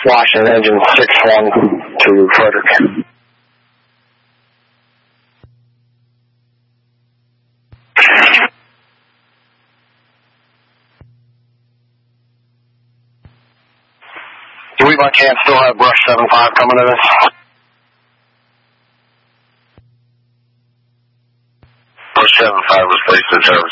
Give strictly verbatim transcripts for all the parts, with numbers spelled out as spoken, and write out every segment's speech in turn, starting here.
Washington engine six one to Frederick. Do we by chance still have Brush seven five coming to this? Brush seven five was placed in service.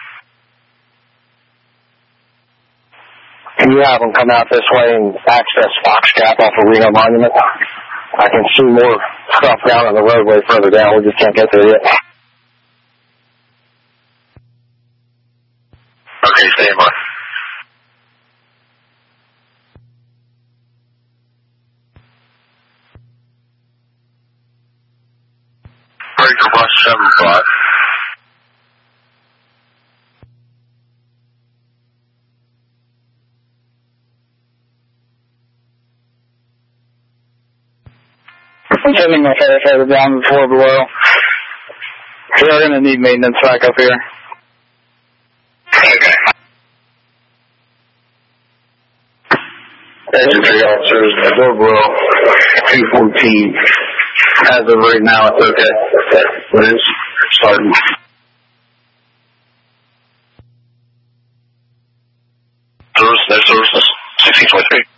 Can you have them come out this way and access Fox Gap off of Reno Monument? I can see more stuff down on the roadway further down. We just can't get there yet. Okay, stand by. Ready for Brush seven five. I'm sending my firefighter down to the floor below. We're going to need maintenance back up here. Okay. Engine three officers, floor below, two fourteen. As of right now, it's okay. It is starting. Service, no services, sixteen twenty-three.